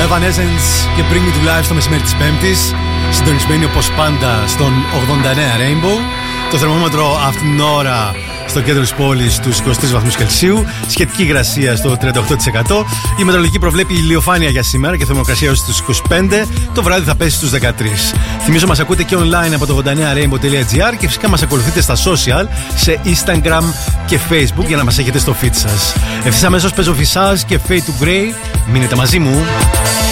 Evanescence και Bring Me to Life στο μεσημέρι της Πέμπτης. Συντονισμένοι όπως πάντα στον 89 Rainbow. Το θερμόμετρο αυτήν την ώρα στο κέντρο της πόλης στους 23 βαθμούς Κελσίου. Σχετική υγρασία στο 38%. Η μετεωρολογική προβλέπει ηλιοφάνεια για σήμερα και θερμοκρασία ως τους 25. Το βράδυ θα πέσει στους 13. Θυμίζω μας ακούτε και online από το 89rainbow.gr και φυσικά μας ακολουθείτε στα social σε Instagram και Facebook για να μας έχετε στο feed σας. Ευθύς αμέσως παίζω Visage και Fade to Grey. Μείνετε μαζί μου.